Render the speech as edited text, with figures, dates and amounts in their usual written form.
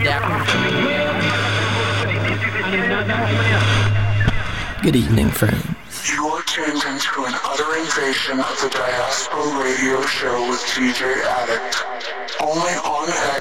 Good evening, friends. You are tuned into an utter invasion of the Diaspora Radio Show with DJ Addict. Only on